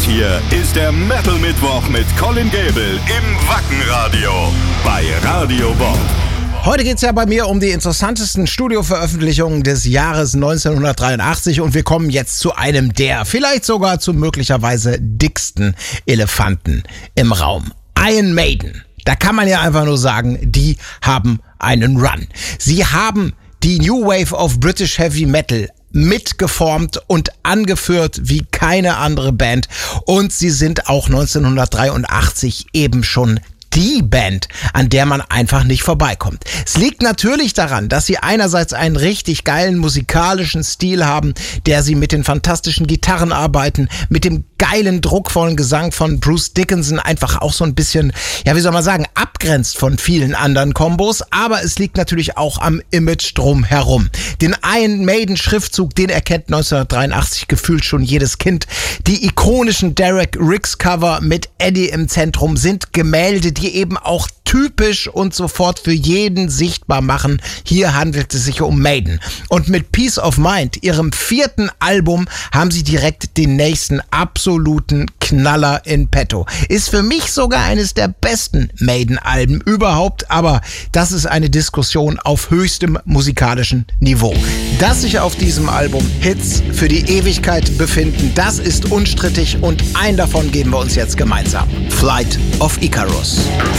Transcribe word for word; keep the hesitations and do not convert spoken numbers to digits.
hier ist der Metal Mittwoch mit Colin Gable im Wackenradio bei Radio Bob. Heute geht's ja bei mir um die interessantesten Studioveröffentlichungen des Jahres neunzehnhundertdreiundachtzig und wir kommen jetzt zu einem der, vielleicht sogar zu möglicherweise dicksten Elefanten im Raum. Iron Maiden. Da kann man ja einfach nur sagen, die haben einen Run. Sie haben die New Wave of British Heavy Metal mitgeformt und angeführt wie keine andere Band und sie sind auch neunzehnhundertdreiundachtzig eben schon die Band, an der man einfach nicht vorbeikommt. Es liegt natürlich daran, dass sie einerseits einen richtig geilen musikalischen Stil haben, der sie mit den fantastischen Gitarren arbeiten, mit dem geilen, druckvollen Gesang von Bruce Dickinson einfach auch so ein bisschen, ja wie soll man sagen, abgrenzt von vielen anderen Kombos, aber es liegt natürlich auch am Image drumherum. Den Iron Maiden Schriftzug, den erkennt neunzehnhundertdreiundachtzig gefühlt schon jedes Kind. Die ikonischen Derek Riggs Cover mit Eddie im Zentrum sind Gemälde, die eben auch typisch und sofort für jeden sichtbar machen. Hier handelt es sich um Maiden. Und mit Peace of Mind, ihrem vierten Album, haben sie direkt den nächsten absoluten Knaller in petto. Ist für mich sogar eines der besten Maiden-Alben überhaupt, aber das ist eine Diskussion auf höchstem musikalischen Niveau. Dass sich auf diesem Album Hits für die Ewigkeit befinden, das ist unstrittig und einen davon geben wir uns jetzt gemeinsam. Flight of Icarus.